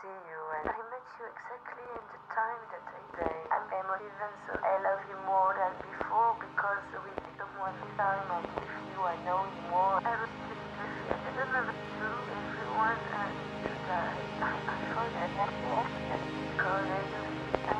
see you, and I met you exactly in the time that I say I'm emotive, and so I love you more than before because with someone this time I with you I know you more. Everything I don't know to everyone and I forget because I